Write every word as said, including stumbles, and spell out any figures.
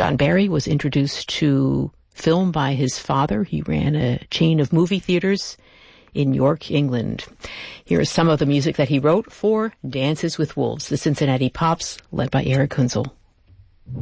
John Barry was introduced to film by his father. He ran a chain of movie theaters in York, England. Here is some of the music that he wrote for Dances with Wolves, the Cincinnati Pops, led by Eric Hünzel.